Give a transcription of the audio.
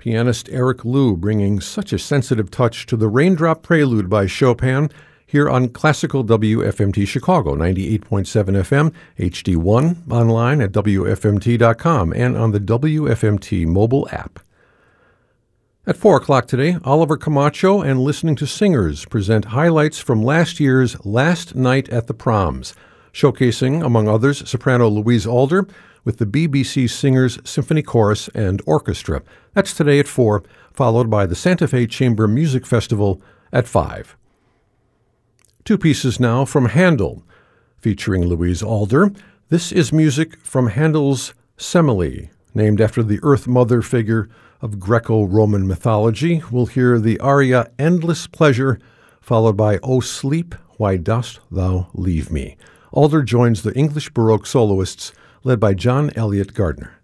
Pianist Eric Liu bringing such a sensitive touch to the Raindrop Prelude by Chopin here on Classical WFMT Chicago, 98.7 FM, HD1, online at WFMT.com, and on the WFMT mobile app. At 4 o'clock today, Oliver Camacho and Listening to Singers present highlights from last year's Last Night at the Proms, showcasing, among others, soprano Louise Alder with the BBC Singers Symphony Chorus and Orchestra. That's today at 4, followed by the Santa Fe Chamber Music Festival at 5. Two pieces now from Handel, featuring Louise Alder. This is music from Handel's Semele, named after the Earth Mother figure of Greco-Roman mythology. We'll hear the aria Endless Pleasure, followed by O Sleep, Why Dost Thou Leave Me? Alder joins the English Baroque soloists led by John Eliot Gardner.